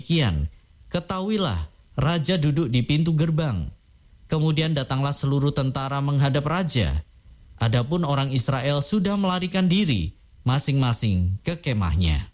demikian, ketahuilah, raja duduk di pintu gerbang. Kemudian datanglah seluruh tentara menghadap raja. Adapun orang Israel sudah melarikan diri masing-masing ke kemahnya.